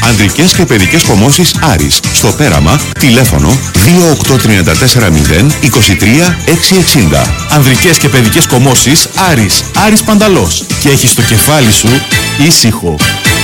Ανδρικές και παιδικές κομμώσεις Άρης. Στο Πέραμα, τηλέφωνο 28340 23 660. Ανδρικές και παιδικές κομμώσεις Άρης. Άρης Πανταλός. Και έχεις το κεφάλι σου ήσυχο.